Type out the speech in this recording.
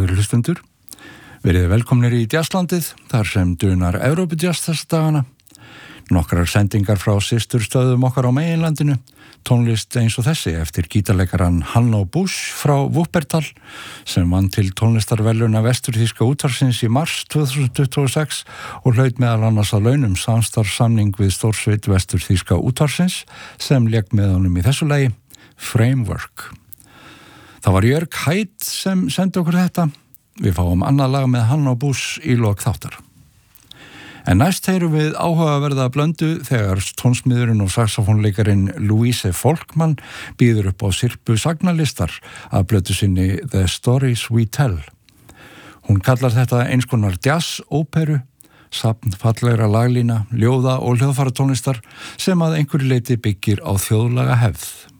Góðir hlustundur, verið velkomnir í Jazzlandið, þar sem dunar Evrópujazz þessa dagana. Nokkrar sendingar frá systurstöðum okkar á meginlandinu, tónlist eins og þessi eftir gítarleikaran Hanno Busch frá Wuppertal, sem vann til tónlistarverðlauna vesturþýska útvarpsins í mars 2026 og hlaut meðal annars að launum samstarfssamning við stórsveit vesturþýska útvarpsins, sem lék með honum í þessu lagi, Framework. Það var Jörg Haidt sem sendi okkur þetta. Við fáum annað lag með Hanno Busch í lok þáttar. En næst heyrum við áhugaverða blöndu þegar tónsmiðurinn og saxofónleikarin Louise Folkmann býður upp á sirpu sagnalistar af blötu sinni The Stories We Tell. Hún kallar þetta eins konar jazz-óperu, safn fallegra laglína, ljóða og hljóðfæratónlistar sem að einhverju leyti byggir á þjóðlaga hefð.